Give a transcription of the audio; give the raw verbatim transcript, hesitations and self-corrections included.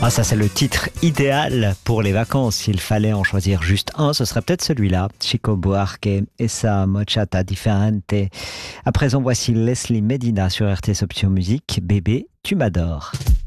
Ah, ça c'est le titre idéal pour les vacances. S'il fallait en choisir juste un, ce serait peut-être celui-là. Chico Buarque et sa Mochata Differente. À présent, voici Leslie Medina sur R T S Option Musique. Bébé, tu m'adores.